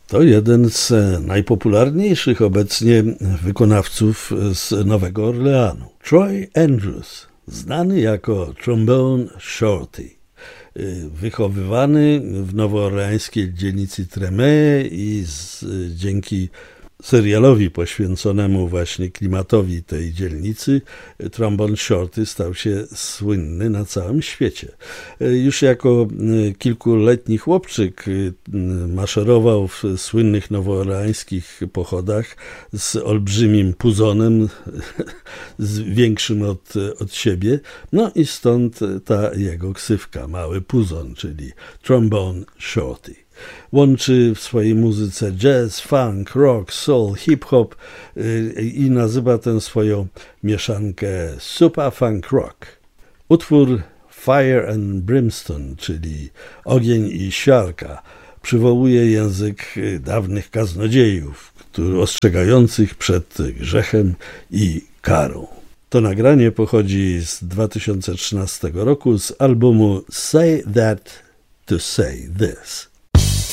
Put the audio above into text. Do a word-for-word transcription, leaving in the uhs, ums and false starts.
To jeden z najpopularniejszych obecnie wykonawców z Nowego Orleanu. Troy Andrews, znany jako Trombone Shorty. Wychowywany w nowoorleańskiej dzielnicy Treme i z, dzięki serialowi poświęconemu właśnie klimatowi tej dzielnicy, Trombone Shorty stał się słynny na całym świecie. Już jako kilkuletni chłopczyk maszerował w słynnych nowoorleańskich pochodach z olbrzymim puzonem, większym od, od siebie, no i stąd ta jego ksywka, mały puzon, czyli Trombone Shorty. Łączy w swojej muzyce jazz, funk, rock, soul, hip-hop i nazywa tę swoją mieszankę super funk rock. Utwór Fire and Brimstone, czyli ogień i siarka, przywołuje język dawnych kaznodziejów, ostrzegających przed grzechem i karą. To nagranie pochodzi z dwa tysiące trzynastego roku z albumu Say That to Say This.